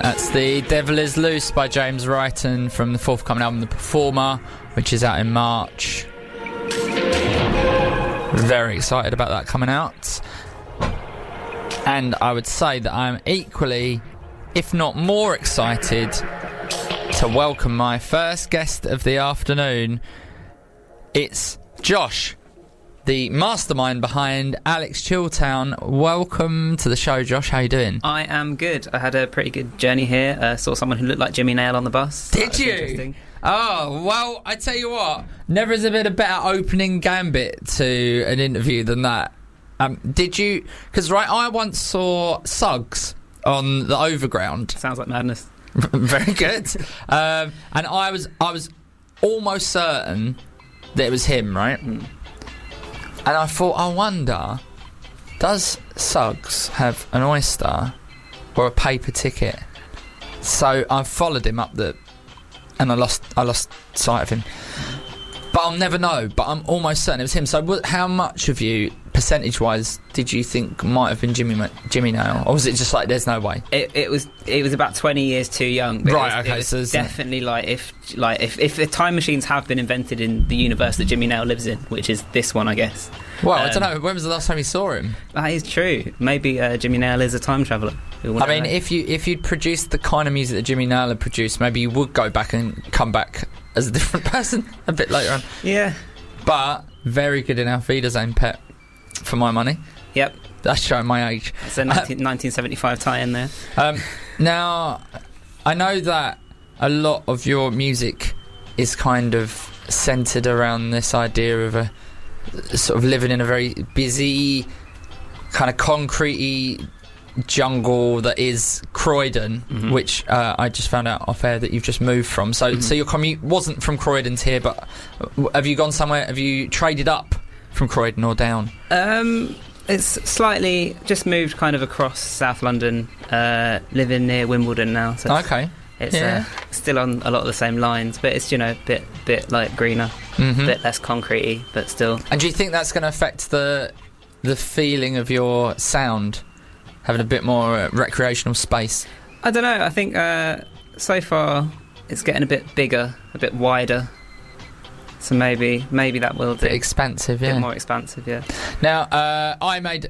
That's The Devil Is Loose by James Wrighton from the forthcoming album The Performer, which is out in March. Very excited about that coming out. And I would say that I'm equally, if not more excited, to welcome my first guest of the afternoon. It's Josh, the mastermind behind Alex Chilltown. Welcome to the show, Josh. How you doing? I am good. I had a pretty good journey here. Saw someone who looked like Jimmy Nail on the bus. Did you? Oh, well, I tell you what, never has there been a better opening gambit to an interview than that. Did you? Because, right, I once saw Suggs on the Overground. Sounds like madness. Very good. And I was almost certain that it was him, right? And I thought, I wonder, does Suggs have an oyster or a paper ticket? So I followed him up and I lost sight of him. But I'll never know. But I'm almost certain it was him. So how much of you, percentage-wise, did you think might have been Jimmy Nail, or was it just like there's no way? It was about 20 years too young. But right. It was definitely if the time machines have been invented in the universe that Jimmy Nail lives in, which is this one, I guess. Well, I don't know. When was the last time you saw him? That is true. Maybe Jimmy Nail is a time traveller. I mean, if you'd produced the kind of music that Jimmy Nail had produced, maybe you would go back and come back as a different person a bit later on. Yeah. But very good in Auf Wiedersehen, Pet, for my money. Yep. That's showing my age. It's a 1975 tie-in there. Now, I know that a lot of your music is kind of centred around this idea of a sort of living in a very busy, kind of concrete-y jungle that is Croydon, which I just found out off air that you've just moved from. So your commute wasn't from Croydon to here, but have you gone somewhere? Have you traded up from Croydon or down? It's slightly just moved kind of across South London, living near Wimbledon now. So okay. It's still on a lot of the same lines, but it's, a bit like greener, a bit less concrete-y, but still. And do you think that's going to affect the feeling of your sound? Having a bit more recreational space? I don't know. I think so far it's getting a bit bigger, a bit wider. So maybe that will do. A bit expansive, yeah. A bit more expansive, yeah. Now, I made